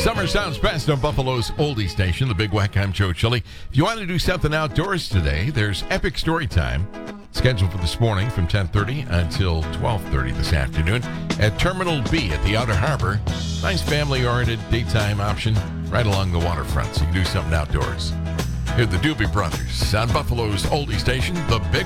Summer sounds best on Buffalo's oldie station, the Big Wack. I'm Joe Chili. If you want to do something outdoors today, there's Epic Story Time scheduled for this morning from 10:30 until 12:30 this afternoon at Terminal B at the Outer Harbor. Nice family-oriented daytime option right along the waterfront, so you can do something outdoors. Here are the Doobie Brothers on Buffalo's oldie station, the Big